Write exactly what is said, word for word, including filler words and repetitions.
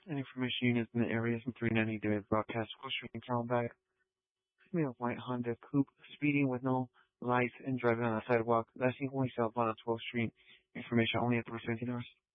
And information units in the area from three ninety David broadcast School Street in Callenbeck. Female white Honda Coupe speeding with no lights and driving on a sidewalk. Last seen only southbound on twelfth Street. Information only at the receiving doors.